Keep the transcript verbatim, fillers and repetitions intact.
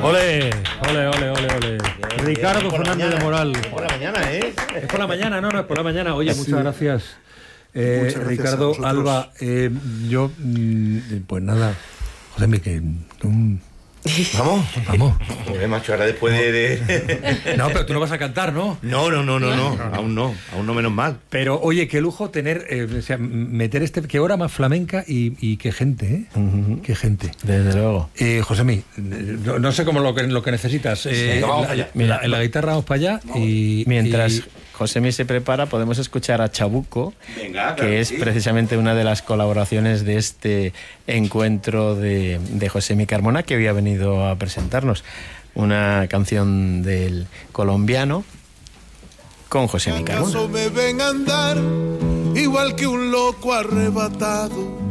Ole, ole, ole, ole, ole. Bien, Ricardo bien, Fernández de Moral. Es por la mañana, ¿eh? Es por la mañana, no, no es por la mañana. Oye, muchas Sí. gracias. Eh, Muchas gracias Ricardo, a vosotros. Alba, eh, yo, mm, pues nada, José, que... mm, Vamos. vamos. Joder, macho, ahora después de... de... No, pero tú no vas a cantar, ¿no? No, no, no, no, no, aún no, aún no, menos mal. Pero, oye, qué lujo tener, eh, o sea, meter este, qué hora más flamenca y, y qué gente, ¿eh? Uh-huh. Qué gente. Desde luego. Eh, Josemi, no, no sé cómo lo que, lo que necesitas. Eh, Sí, vamos la, para allá. Mira, en la guitarra vamos para allá y... Mientras y- Josemi se prepara, podemos escuchar a Chabuco, Venga, claro que que es sí. precisamente una de las colaboraciones de este encuentro de, de Josemi Carmona, que hoy ha venido a presentarnos. Una canción del colombiano con Josemi Carmona. ¿Acaso me ven andar igual que un loco arrebatado?